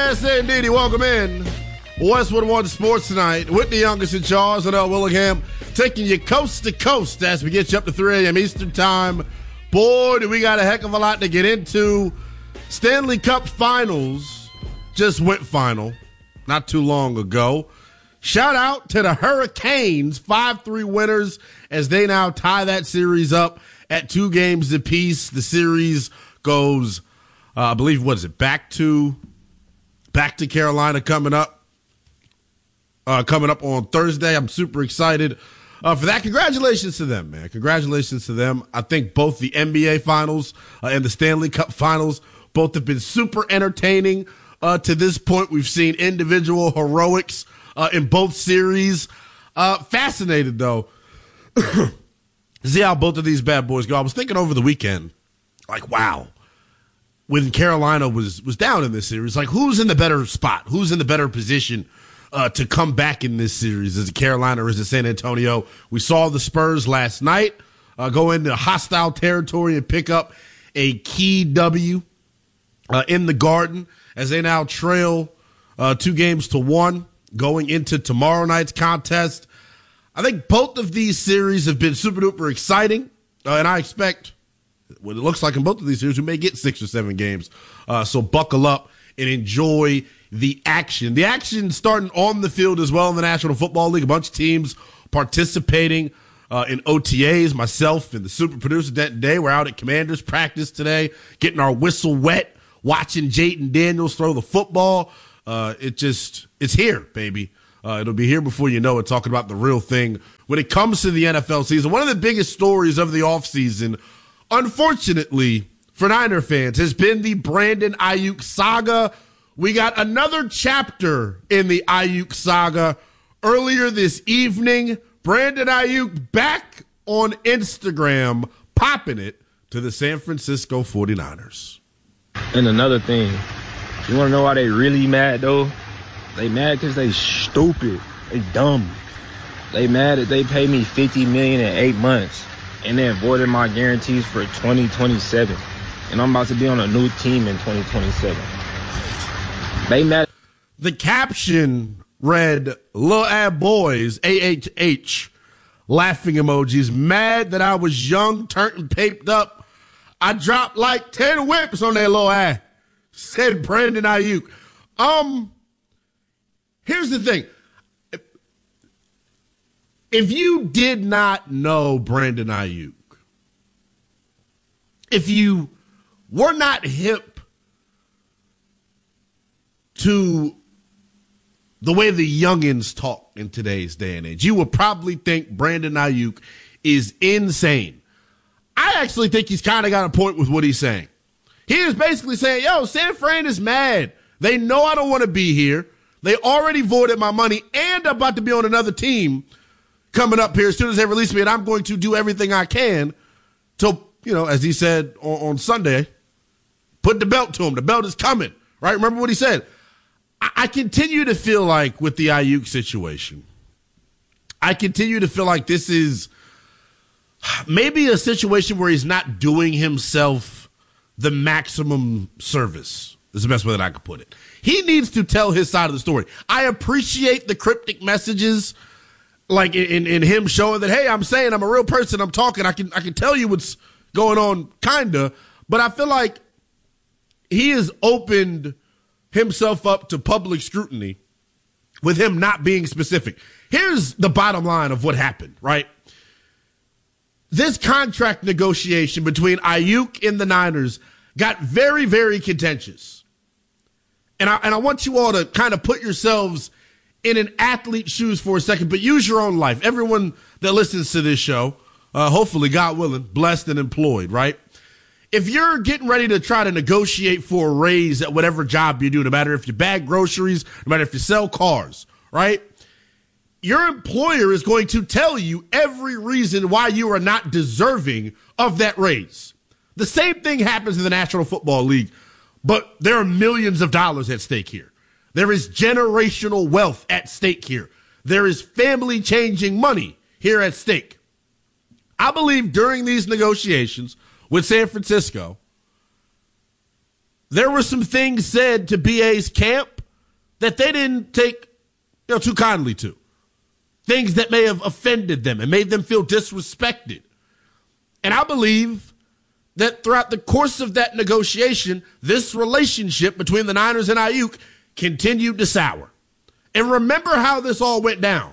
Yes, indeedy. Welcome in. Westwood One Sports tonight. Whitney Youngest and Charles and L. Willingham taking you coast to coast as we get you up to 3 a.m. Eastern Time. Boy, do we got a heck of a lot to get into. Stanley Cup Finals just went final not too long ago. Shout out to the Hurricanes, 5-3 winners as they now tie that series up at 2 games apiece. The series goes, I believe, what is it, back to Carolina coming up on Thursday. I'm super excited for that. Congratulations to them, man. Congratulations to them. I think both the NBA Finals and the Stanley Cup Finals both have been super entertaining to this point. We've seen individual heroics in both series. Fascinated, though, to see how both of these bad boys go. I was thinking over the weekend, like, wow, when Carolina was down in this series, like, who's in the better spot? Who's in the better position to come back in this series? Is it Carolina or is it San Antonio? We saw the Spurs last night go into hostile territory and pick up a key W in the Garden as they now trail 2-1 going into tomorrow night's contest. I think both of these series have been super duper exciting, and I expect what it looks like in both of these series, we may get 6 or 7 games. So buckle up and enjoy the action. The action starting on the field as well in the National Football League. A bunch of teams participating in OTAs. Myself and the super producer Denton Day, we're out at Commanders practice today, getting our whistle wet, watching Jayden Daniels throw the football. It's here, baby. It'll be here before you know it, talking about the real thing when it comes to the NFL season. One of the biggest stories of the offseason, unfortunately for Niner fans, has been the Brandon Aiyuk saga. We got another chapter in the Aiyuk saga earlier this evening. Brandon Aiyuk back on Instagram, popping it to the San Francisco 49ers. And another thing, you want to know why they really mad, though? They mad because they stupid. They dumb. They mad that they paid me $50 million in 8 months and they avoided my guarantees for 2027. And I'm about to be on a new team in 2027. They mad. The caption read, "Lil Ab Boys, AHH," laughing emojis, mad that I was young, turned and paped up. I dropped like 10 whips on that little ass, said Brandon Aiyuk. Here's the thing. If you did not know Brandon Aiyuk, if you were not hip to the way the youngins talk in today's day and age, you would probably think Brandon Aiyuk is insane. I actually think he's kind of got a point with what he's saying. He is basically saying, yo, San Fran is mad. They know I don't want to be here. They already voided my money, and I'm about to be on another team coming up here as soon as they release me, and I'm going to do everything I can to, as he said on Sunday, put the belt to him. The belt is coming, right? Remember what he said? I continue to feel like with the Aiyuk situation, I continue to feel like this is maybe a situation where he's not doing himself the maximum service. Is the best way that I could put it. He needs to tell his side of the story. I appreciate the cryptic messages, like in him showing that, hey, I'm saying I'm a real person. I'm talking. I can tell you what's going on, kinda. But I feel like he has opened himself up to public scrutiny with him not being specific. Here's the bottom line of what happened, right? This contract negotiation between Aiyuk and the Niners got very, very contentious. And I want you all to kind of put yourselves in an athlete's shoes for a second, but use your own life. Everyone that listens to this show, hopefully, God willing, blessed and employed, right? If you're getting ready to try to negotiate for a raise at whatever job you do, no matter if you bag groceries, no matter if you sell cars, right? Your employer is going to tell you every reason why you are not deserving of that raise. The same thing happens in the National Football League, but there are millions of dollars at stake here. There is generational wealth at stake here. There is family-changing money here at stake. I believe during these negotiations with San Francisco, there were some things said to BA's camp that they didn't take too kindly to. Things that may have offended them and made them feel disrespected. And I believe that throughout the course of that negotiation, this relationship between the Niners and Ayuk continued to sour. And remember how this all went down.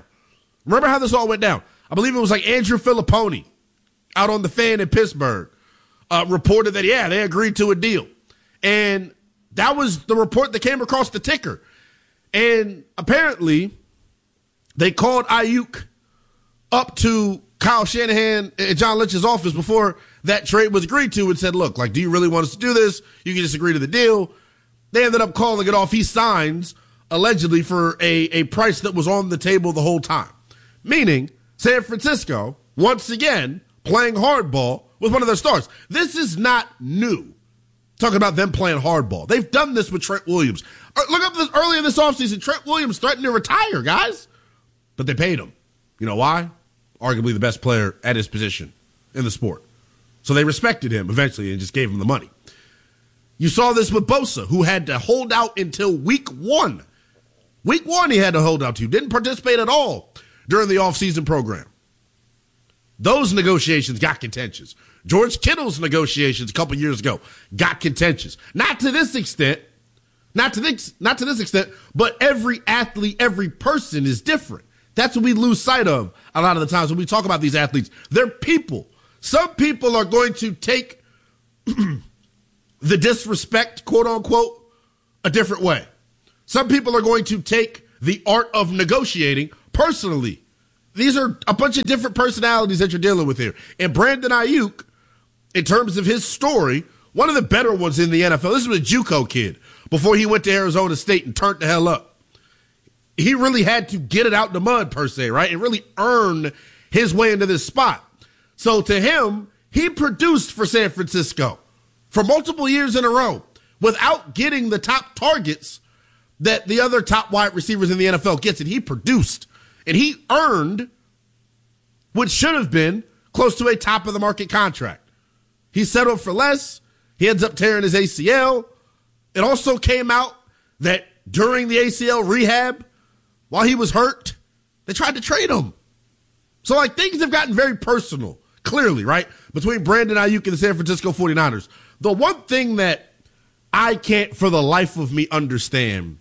I believe it was like Andrew Filipponi out on The Fan in Pittsburgh reported that, they agreed to a deal. And that was the report that came across the ticker. And apparently they called Ayuk up to Kyle Shanahan and John Lynch's office before that trade was agreed to and said, look, do you really want us to do this? You can just agree to the deal. They ended up calling it off. He signs, allegedly, for a price that was on the table the whole time. Meaning, San Francisco, once again, playing hardball with one of their stars. This is not new. Talking about them playing hardball. They've done this with Trent Williams. Look up this earlier this offseason. Trent Williams threatened to retire, guys. But they paid him. You know why? Arguably the best player at his position in the sport. So they respected him eventually and just gave him the money. You saw this with Bosa, who had to hold out until week 1. Week 1 he had to hold out to. Didn't participate at all during the offseason program. Those negotiations got contentious. George Kittle's negotiations a couple years ago got contentious. Not to this extent, but every athlete, every person is different. That's what we lose sight of a lot of the times when we talk about these athletes. They're people. Some people are going to take the disrespect, quote unquote, a different way. Some people are going to take the art of negotiating personally. These are a bunch of different personalities that you're dealing with here. And Brandon Ayuk, in terms of his story, one of the better ones in the NFL. This was a JUCO kid before he went to Arizona State and turned the hell up. He really had to get it out in the mud, per se, right? And really earn his way into this spot. So to him, he produced for San Francisco for multiple years in a row without getting the top targets that the other top wide receivers in the NFL gets. And he produced. And he earned what should have been close to a top-of-the-market contract. He settled for less. He ends up tearing his ACL. It also came out that during the ACL rehab, while he was hurt, they tried to trade him. So, things have gotten very personal, clearly, right, between Brandon Ayuk and the San Francisco 49ers. The one thing that I can't for the life of me understand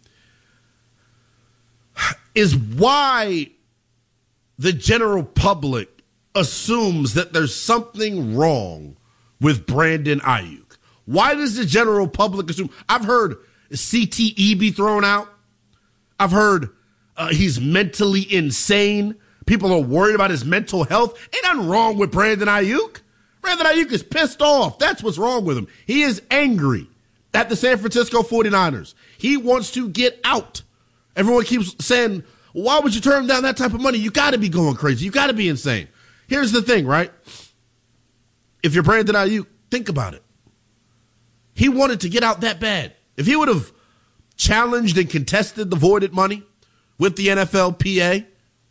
is why the general public assumes that there's something wrong with Brandon Ayuk. Why does the general public assume? I've heard CTE be thrown out. I've heard he's mentally insane. People are worried about his mental health. Ain't nothing wrong with Brandon Ayuk. Brandon Ayuk is pissed off. That's what's wrong with him. He is angry at the San Francisco 49ers. He wants to get out. Everyone keeps saying, why would you turn down that type of money? You got to be going crazy. You got to be insane. Here's the thing, right? If you're Brandon Ayuk, think about it. He wanted to get out that bad. If he would have challenged and contested the voided money with the NFLPA,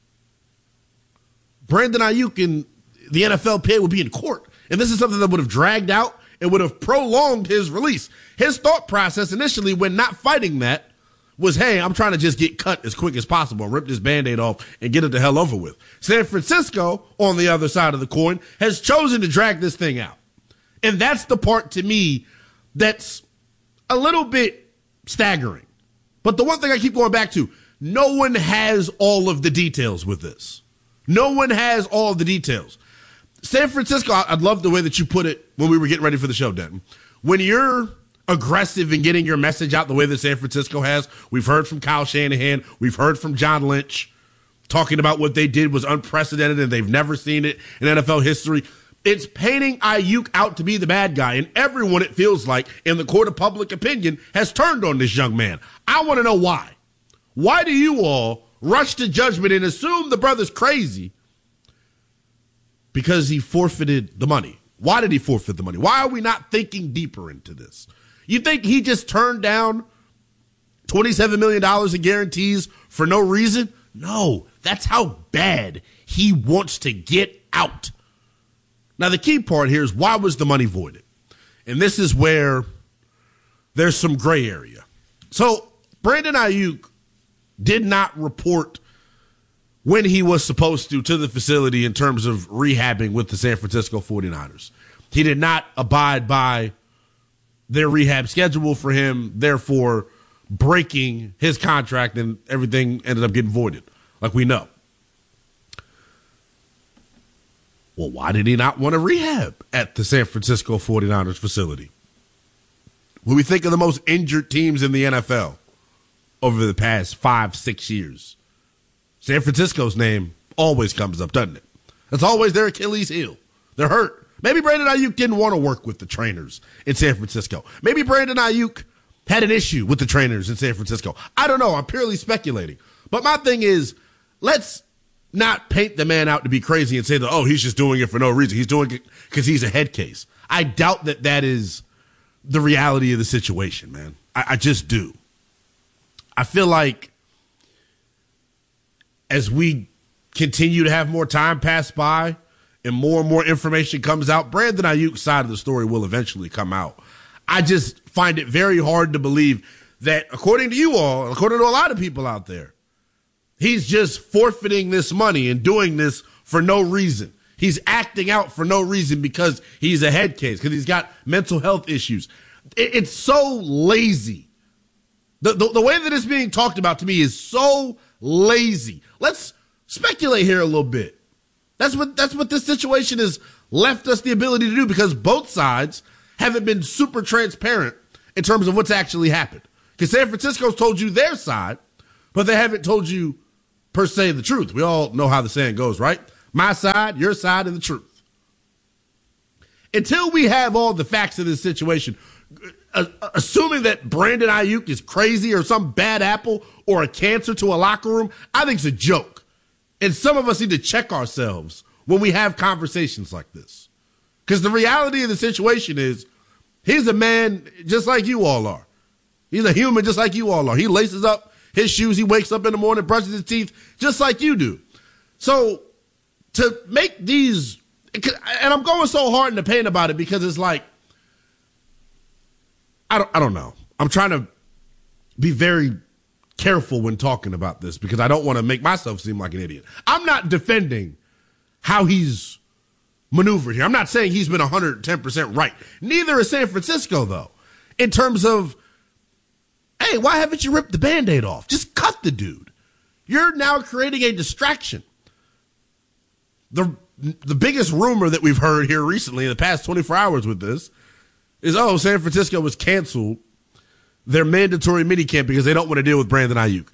Brandon Ayuk and the NFLPA would be in court. And this is something that would have dragged out and would have prolonged his release. His thought process initially when not fighting that was, hey, I'm trying to just get cut as quick as possible, rip this Band-Aid off, and get it the hell over with. San Francisco, on the other side of the coin, has chosen to drag this thing out. And that's the part, to me, that's a little bit staggering. But the one thing I keep going back to, no one has all of the details with this. No one has all of the details. San Francisco, I'd love the way that you put it when we were getting ready for the show, Denton. When you're aggressive in getting your message out the way that San Francisco has, we've heard from Kyle Shanahan, we've heard from John Lynch, talking about what they did was unprecedented and they've never seen it in NFL history. It's painting Ayuk out to be the bad guy, and everyone, it feels like, in the court of public opinion, has turned on this young man. I want to know why. Why do you all rush to judgment and assume the brother's crazy because he forfeited the money? Why did he forfeit the money? Why are we not thinking deeper into this? You think he just turned down $27 million in guarantees for no reason? No, that's how bad he wants to get out. Now, the key part here is, why was the money voided? And this is where there's some gray area. So Brandon Ayuk did not report when he was supposed to the facility in terms of rehabbing with the San Francisco 49ers. He did not abide by their rehab schedule for him, therefore breaking his contract, and everything ended up getting voided, like we know. Well, why did he not want to rehab at the San Francisco 49ers facility? When we think of the most injured teams in the NFL over the past 5-6 years, San Francisco's name always comes up, doesn't it? That's always their Achilles heel. They're hurt. Maybe Brandon Ayuk didn't want to work with the trainers in San Francisco. Maybe Brandon Ayuk had an issue with the trainers in San Francisco. I don't know. I'm purely speculating. But my thing is, let's not paint the man out to be crazy and say that, oh, he's just doing it for no reason. He's doing it because he's a head case. I doubt that that is the reality of the situation, man. I just do. I feel like as we continue to have more time pass by and more information comes out, Brandon Ayuk's side of the story will eventually come out. I just find it very hard to believe that, according to you all, according to a lot of people out there, he's just forfeiting this money and doing this for no reason. He's acting out for no reason because he's a head case, because he's got mental health issues. It's so lazy. The way that it's being talked about to me is so lazy. Let's speculate here a little bit. That's what this situation has left us the ability to do, because both sides haven't been super transparent in terms of what's actually happened. Because San Francisco's told you their side, but they haven't told you per se the truth. We all know how the saying goes, right? My side, your side, and the truth. Until we have all the facts of this situation, assuming that Brandon Ayuk is crazy or some bad apple or a cancer to a locker room, I think it's a joke. And some of us need to check ourselves when we have conversations like this. Because the reality of the situation is, he's a man just like you all are. He's a human just like you all are. He laces up his shoes, he wakes up in the morning, brushes his teeth, just like you do. So to make these, and I'm going so hard in the paint about it because it's like, I don't know. I'm trying to be very careful when talking about this because I don't want to make myself seem like an idiot. I'm not defending how he's maneuvered here. I'm not saying he's been 110% right. Neither is San Francisco, though, in terms of, hey, why haven't you ripped the Band-Aid off? Just cut the dude. You're now creating a distraction. The biggest rumor that we've heard here recently in the past 24 hours with this is, San Francisco was canceled their mandatory minicamp because they don't want to deal with Brandon Ayuk.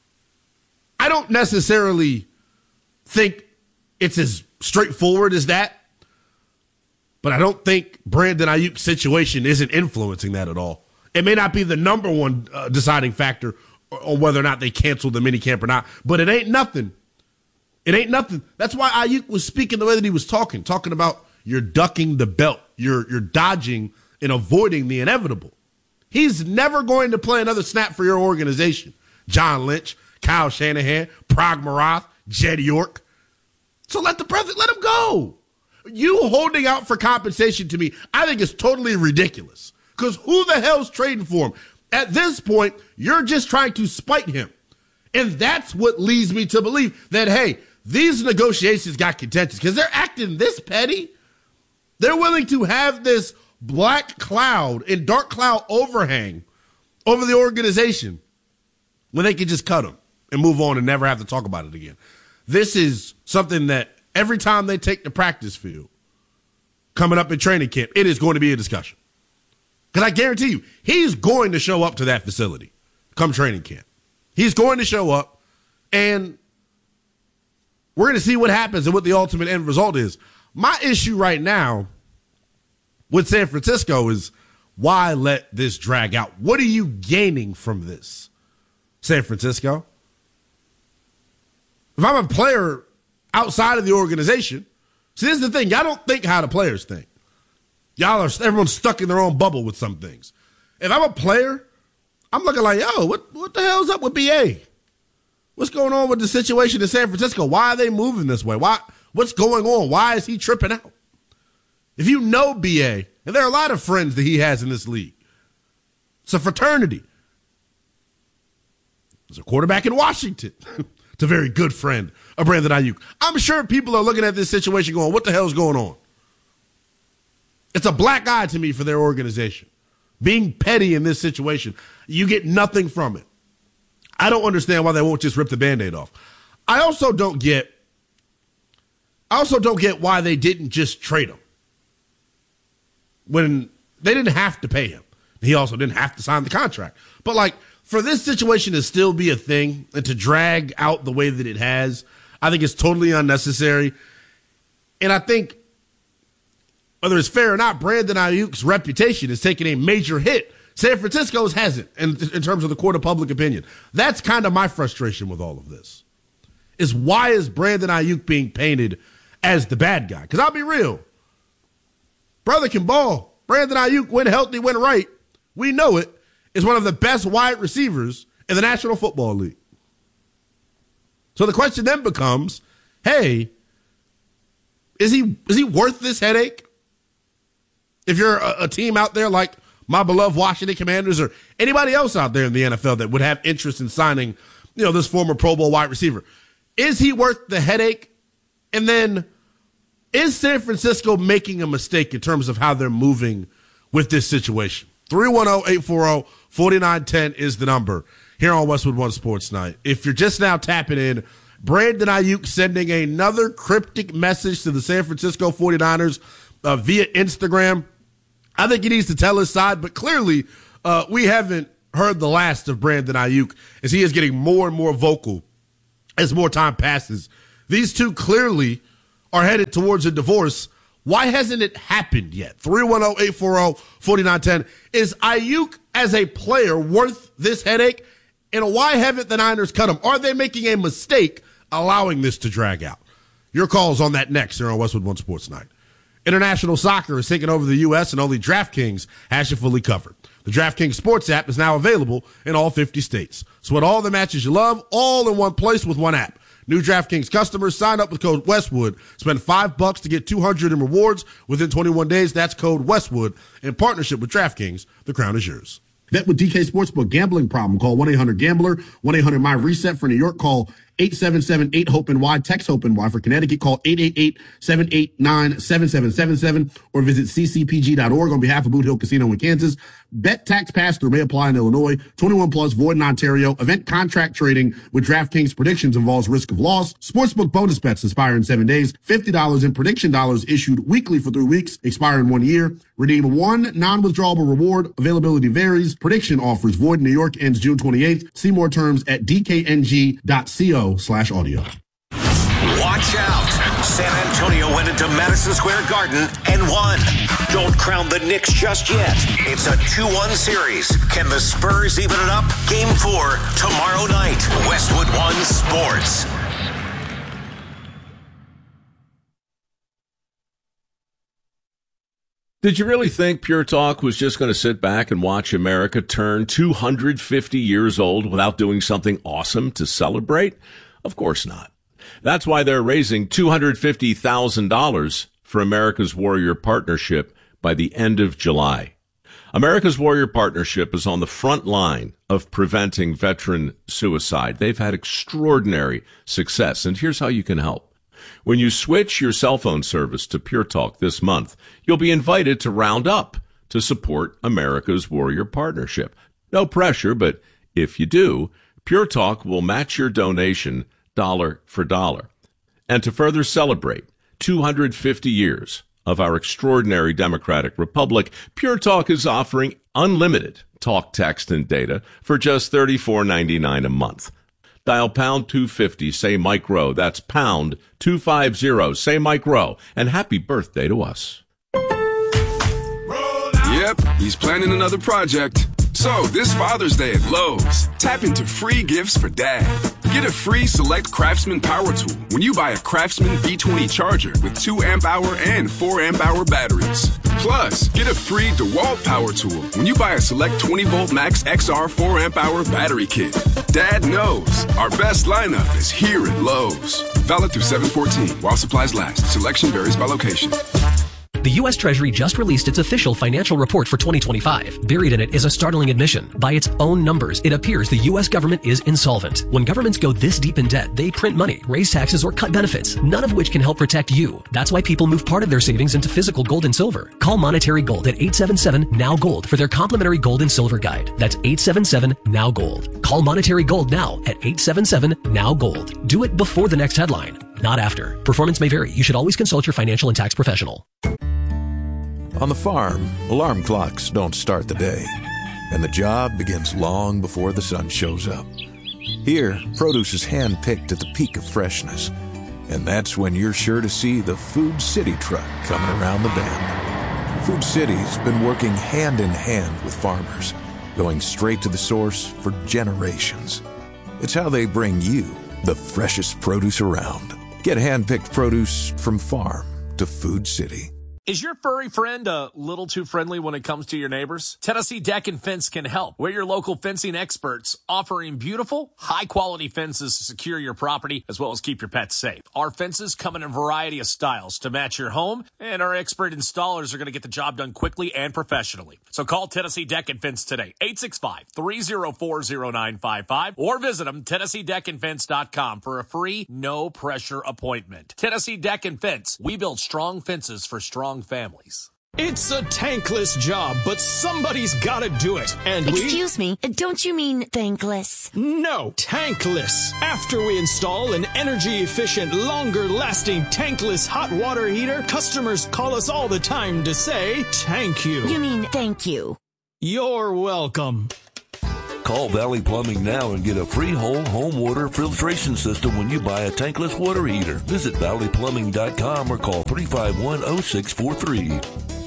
I don't necessarily think it's as straightforward as that, but I don't think Brandon Ayuk's situation isn't influencing that at all. It may not be the number one deciding factor on whether or not they canceled the minicamp or not, but it ain't nothing. It ain't nothing. That's why Ayuk was speaking the way that he was talking about you're ducking the belt. You're dodging and avoiding the inevitable. He's never going to play another snap for your organization. John Lynch, Kyle Shanahan, Prague Marath, Jed York. So let him go. You holding out for compensation to me, I think is totally ridiculous. Because who the hell's trading for him? At this point, you're just trying to spite him. And that's what leads me to believe that, hey, these negotiations got contentious because they're acting this petty. They're willing to have this black cloud and dark cloud overhang over the organization when they could just cut them and move on and never have to talk about it again. This is something that every time they take the practice field coming up in training camp, it is going to be a discussion. Because I guarantee you, he's going to show up to that facility come training camp. He's going to show up, and we're going to see what happens and what the ultimate end result is. My issue right now with San Francisco is, why let this drag out? What are you gaining from this, San Francisco? If I'm a player outside of the organization, see, this is the thing. Y'all don't think how the players think. Everyone's stuck in their own bubble with some things. If I'm a player, I'm looking like, what the hell's up with BA? What's going on with the situation in San Francisco? Why are they moving this way? What's going on? Why is he tripping out? If you know BA, and there are a lot of friends that he has in this league, it's a fraternity. There's a quarterback in Washington. It's a very good friend of Brandon Ayuk. I'm sure people are looking at this situation going, what the hell is going on? It's a black eye to me for their organization. Being petty in this situation, you get nothing from it. I don't understand why they won't just rip the Band-Aid off. I also don't get why they didn't just trade him when they didn't have to pay him. He also didn't have to sign the contract. But, like, for this situation to still be a thing and to drag out the way that it has, I think it's totally unnecessary. And I think, whether it's fair or not, Brandon Ayuk's reputation is taking a major hit. San Francisco's hasn't in terms of the court of public opinion. That's kind of my frustration with all of this, is why is Brandon Ayuk being painted as the bad guy? Because I'll be real. Brother can ball. Brandon Ayuk, when healthy, when right, we know it, is one of the best wide receivers in the National Football League. So the question then becomes, hey, is he worth this headache? If you're a team out there like my beloved Washington Commanders or anybody else out there in the NFL that would have interest in signing, this former Pro Bowl wide receiver, is he worth the headache? And then, is San Francisco making a mistake in terms of how they're moving with this situation? 310-840-4910 is the number here on Westwood One Sports Night. If you're just now tapping in, Brandon Ayuk sending another cryptic message to the San Francisco 49ers via Instagram. I think he needs to tell his side, but clearly we haven't heard the last of Brandon Ayuk as he is getting more and more vocal as more time passes. These two clearly are headed towards a divorce. Why hasn't it happened yet? 310-840-4910. Is Ayuk as a player worth this headache? And why haven't the Niners cut him? Are they making a mistake allowing this to drag out? Your calls on that next here on Westwood One Sports Night. International soccer is taking over the U.S. and only DraftKings has you fully covered. The DraftKings Sports app is now available in all 50 states. Sweat all the matches you love, all in one place with one app. New DraftKings customers sign up with code Westwood. Spend $5 to get $200 in rewards within 21 days. That's code Westwood. In partnership with DraftKings, the crown is yours. Bet with DK Sportsbook. Gambling problem? Call 1-800-GAMBLER. 1-800-MY-RESET. For New York, call 877-8-HOPE-NY. Text HOPE-NY. For Connecticut, call 888-789-7777 or visit ccpg.org on behalf of Boot Hill Casino in Kansas. Bet tax pass-through may apply in Illinois. 21 plus, void in Ontario. Event contract trading with DraftKings predictions involves risk of loss. Sportsbook bonus bets expire in 7 days. $50 in prediction dollars issued weekly for 3 weeks. Expire in 1 year. Redeem one non-withdrawable reward. Availability varies. Prediction offers void in New York ends June 28th. See more terms at dkng.co/audio. Watch out. San Antonio went into Madison Square Garden and won. Don't crown the Knicks just yet. It's a 2-1 series. Can the Spurs even it up? Game 4 tomorrow night. Westwood One Sports. Did you really think Pure Talk was just going to sit back and watch America turn 250 years old without doing something awesome to celebrate? Of course not. That's why they're raising $250,000 for America's Warrior Partnership by the end of July. America's Warrior Partnership is on the front line of preventing veteran suicide. They've had extraordinary success, and here's how you can help. When you switch your cell phone service to Pure Talk this month, you'll be invited to round up to support America's Warrior Partnership. No pressure, but if you do, Pure Talk will match your donation dollar for dollar. And to further celebrate 250 years of our extraordinary democratic republic, Pure Talk is offering unlimited talk, text, and data for just $34.99 a month. Dial pound 250, say Mike Rowe. That's pound 250, say Mike Rowe. And happy birthday to us. Yep, he's planning another project. So, this Father's Day at Lowe's, tap into free gifts for Dad. Get a free Select Craftsman power tool when you buy a Craftsman V20 charger with 2 amp-hour and 4 amp-hour batteries. Plus, get a free DeWalt power tool when you buy a Select 20-volt Max XR 4 amp-hour battery kit. Dad knows our best lineup is here at Lowe's. Valid through 7/14 while supplies last. Selection varies by location. The U.S. Treasury just released its official financial report for 2025. Buried in it is a startling admission. By its own numbers, it appears the U.S. government is insolvent. When governments go this deep in debt, they print money, raise taxes, or cut benefits, none of which can help protect you. That's why people move part of their savings into physical gold and silver. Call Monetary Gold at 877-NOW-GOLD for their complimentary gold and silver guide. That's 877-NOW-GOLD. Call Monetary Gold now at 877-NOW-GOLD. Do it before the next headline, not after. Performance may vary. You should always consult your financial and tax professional. On the farm, alarm clocks don't start the day, and the job begins long before the sun shows up. Here, produce is hand-picked at the peak of freshness, and that's when you're sure to see the Food City truck coming around the bend. Food City's been working hand-in-hand with farmers, going straight to the source for generations. It's how they bring you the freshest produce around. Get hand-picked produce from farm to Food City. Is your furry friend a little too friendly when it comes to your neighbors? Tennessee Deck and Fence can help. We're your local fencing experts, offering beautiful, high-quality fences to secure your property as well as keep your pets safe. Our fences come in a variety of styles to match your home, and our expert installers are going to get the job done quickly and professionally. So call Tennessee Deck and Fence today, 865-304-0955, or visit them, TennesseeDeckandFence.com, for a free, no-pressure appointment. Tennessee Deck and Fence. We build strong fences for strong families. It's a tankless job, but somebody's got to do it. And Excuse me, don't you mean thankless? No, tankless. After we install an energy-efficient, longer-lasting tankless hot water heater, customers call us all the time to say, thank you. You mean thank you. You're welcome. Call Valley Plumbing now and get a free whole home water filtration system when you buy a tankless water heater. Visit valleyplumbing.com or call 351-0643.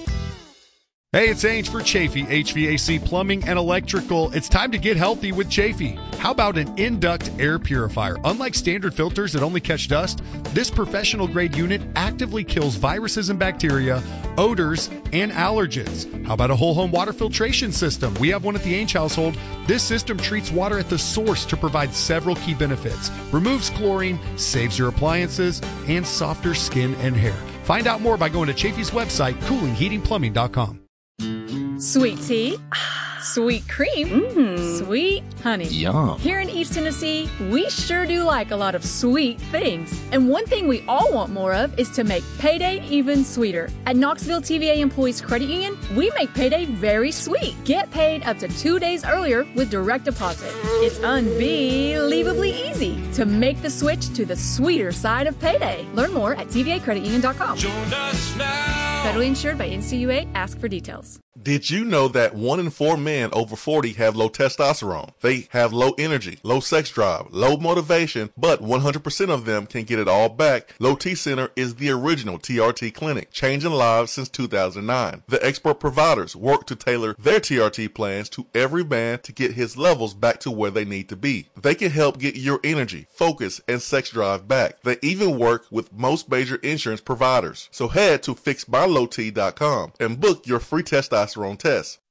Hey, it's Ainge for Chafee HVAC Plumbing and Electrical. It's time to get healthy with Chafee. How about an in-duct air purifier? Unlike standard filters that only catch dust, this professional-grade unit actively kills viruses and bacteria, odors, and allergens. How about a whole home water filtration system? We have one at the Ainge household. This system treats water at the source to provide several key benefits. Removes chlorine, saves your appliances, and softer skin and hair. Find out more by going to Chafee's website, coolingheatingplumbing.com. Sweet tea, sweet cream, sweet honey. Yum. Here in East Tennessee, we sure do like a lot of sweet things. And one thing we all want more of is to make payday even sweeter. At Knoxville TVA Employees Credit Union, we make payday very sweet. Get paid up to 2 days earlier with direct deposit. It's unbelievably easy to make the switch to the sweeter side of payday. Learn more at tvacreditunion.com. Join us now. Federally insured by NCUA. Ask for details. Did you know that 1 in 4 men over 40 have low testosterone? They have low energy, low sex drive, low motivation, but 100% of them can get it all back. Low T Center is the original TRT clinic, changing lives since 2009. The expert providers work to tailor their TRT plans to every man to get his levels back to where they need to be. They can help get your energy, focus, and sex drive back. They even work with most major insurance providers. So head to fixedbylowt.com and book your free testosterone test.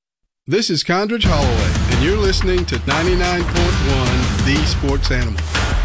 This is Condridge Holloway, and you're listening to 99.1 The Sports Animal.